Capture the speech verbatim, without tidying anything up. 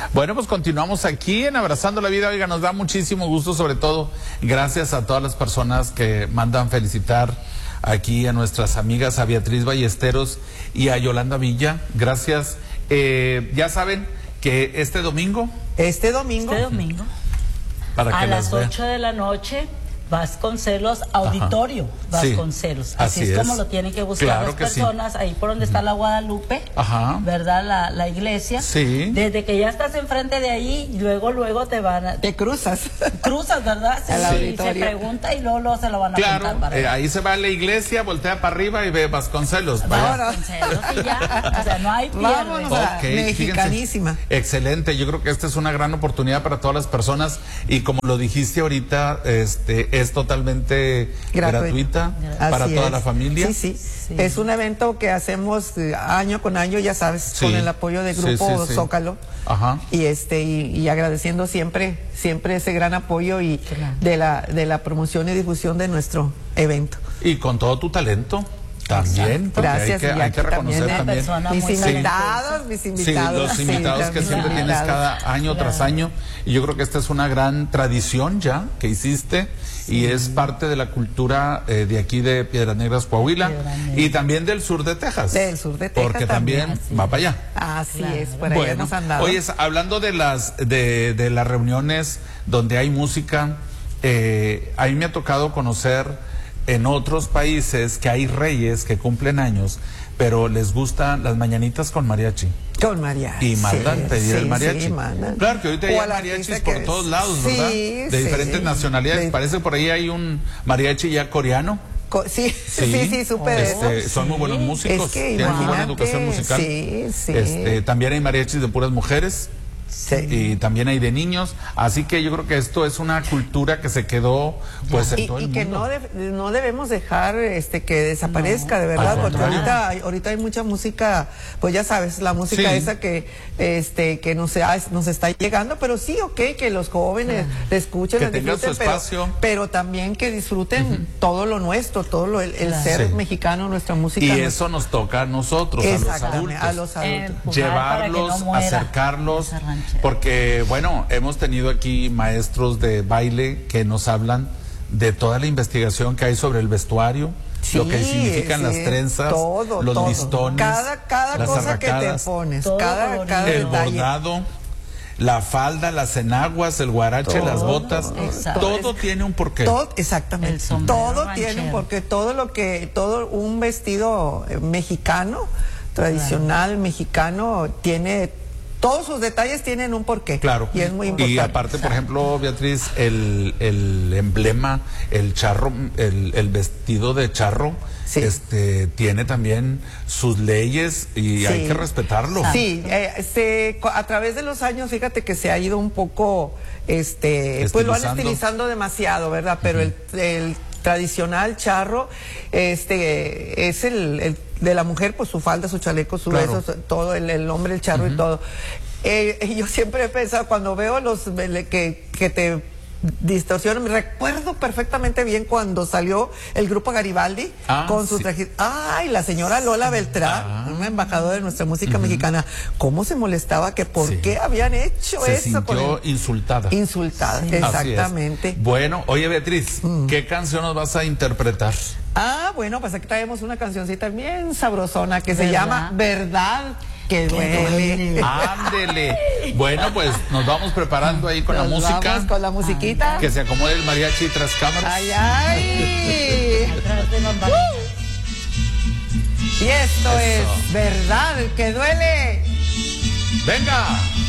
Bueno, pues continuamos aquí en Abrazando la Vida. Oiga, nos da muchísimo gusto, sobre todo gracias a todas las personas que mandan felicitar aquí a nuestras amigas, a Beatriz Ballesteros y a Yolanda Villa. Gracias. Eh, ya saben que este domingo... Este domingo... Este domingo. Para que a las vean. ocho de la noche... Vasconcelos Auditorio. Ajá. Vasconcelos. Sí, así, así es, es como lo tienen que buscar claro las que personas, sí. Ahí por donde está la Guadalupe, Ajá. ¿verdad? La, la iglesia. Sí. Desde que ya estás enfrente de ahí, luego, luego te van a... Te cruzas. Cruzas, ¿verdad? Sí, Al y se pregunta y luego, luego se lo van a claro, contar. Claro, eh, ahí se va a la iglesia, voltea para arriba y ve Vasconcelos. Vasconcelos y ya, o sea, no hay pierde. Vámonos a okay, mexicanísima. Fíjense, excelente, yo creo que esta es una gran oportunidad para todas las personas y como lo dijiste ahorita, este es totalmente gratuita para Así toda es. la familia. Sí, sí, sí. Es un evento que hacemos año con año, ya sabes, sí. Con el apoyo del grupo sí, sí, sí. Zócalo. Ajá. Y este y, y agradeciendo siempre siempre ese gran apoyo y claro. de la de la promoción y difusión de nuestro evento. Y con todo tu talento. También, gracias. Hay que, hay que reconocer también. Mis invitados, mis invitados. Sí, los invitados sí, que siempre tienes cada año claro. tras año. Y yo creo que esta es una gran tradición ya que hiciste sí. y es parte de la cultura eh, de aquí de Piedras Negras, Coahuila y también del sur de Texas. Del sur de Texas. Porque también, también va para allá. Así claro. es, por bueno, allá nos han dado. Oye, hablando de las, de, de las reuniones donde hay música, eh, a mí me ha tocado conocer en otros países que hay reyes que cumplen años, pero les gustan las mañanitas con mariachi. Con mariachi. Y mandan sí, pedir sí, el mariachi. Sí, claro que ahorita hay mariachis por todos lados, ¿verdad? Sí, de sí, diferentes nacionalidades. de... Parece que por ahí hay un mariachi ya coreano. Co sí, sí, sí, sí, súper. Este, son muy buenos músicos, es que, tienen muy buena educación musical. Sí, sí. Este, también hay mariachis de puras mujeres. Sí. Y también hay de niños, así que yo creo que esto es una cultura que se quedó pues en y, todo el y mundo. que no, de, no debemos dejar este que desaparezca, no, de verdad, porque ahorita hay, ahorita hay mucha música, pues ya sabes, la música sí. esa que este que nos, ha, nos está llegando, pero sí, ok, que los jóvenes sí. le escuchen, que les disfruten, su espacio. Pero, pero también que disfruten uh-huh. todo lo nuestro, todo lo, el, el claro. ser sí. mexicano, nuestra música. Y eso nos toca a nosotros, a los adultos. A los adultos. Eh, Llevarlos, no acercarlos, porque bueno, hemos tenido aquí maestros de baile que nos hablan de toda la investigación que hay sobre el vestuario, sí, lo que significan sí, las trenzas, todo, los todo. listones, cada, cada las cosa arracadas, que te pones, cada, cada el detalle. bordado, la falda, las enaguas, el guarache, todo, las botas, exacto. todo tiene un porqué. Todo, exactamente. Todo ranchero. Tiene un porqué, todo lo que, todo un vestido mexicano, tradicional claro. mexicano, tiene todos sus detalles tienen un porqué. Claro. Y es muy importante. Y aparte, por ejemplo, Beatriz, el, el emblema, el charro, el, el vestido de charro, sí. este tiene también sus leyes y sí. hay que respetarlo. Sí, eh, se, a través de los años, fíjate que se ha ido un poco, este, pues lo han estilizando demasiado, ¿verdad? Pero uh-huh. el, el tradicional charro, este, es el, el de la mujer, pues su falda, su chaleco, su claro. beso, todo, el, el hombre, el charro uh-huh. y todo. Eh, yo siempre he pensado, cuando veo los que, que te distorsionan, me recuerdo perfectamente bien cuando salió el grupo Garibaldi ah, con sus sí. trajes. Ay, la señora Lola Beltrán, ah. una embajadora de nuestra música uh-huh. mexicana, cómo se molestaba que por sí. qué habían hecho se eso. Se sintió con el... insultada. Insultada, sí. exactamente. Bueno, oye Beatriz, uh-huh. ¿qué canción nos vas a interpretar? Ah, bueno, pues aquí traemos una cancioncita bien sabrosona que ¿verdad? Se llama Verdad que duele. Ándele. Bueno, pues nos vamos preparando ahí con nos la música. Vamos con la musiquita. Que se acomode el mariachi tras cámaras. Ay, ay. Y esto Eso. Es Verdad que duele. Venga.